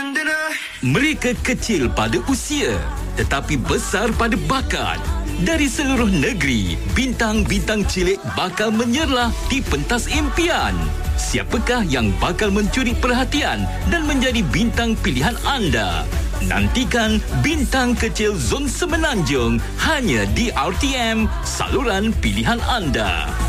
Mereka kecil pada usia tetapi besar pada bakat. Dari seluruh negeri, bintang-bintang cilik bakal menyerlah di pentas impian. Siapakah yang bakal mencuri perhatian dan menjadi bintang pilihan anda? Nantikan Bintang Kecil Zon Semenanjung hanya di RTM, saluran pilihan anda.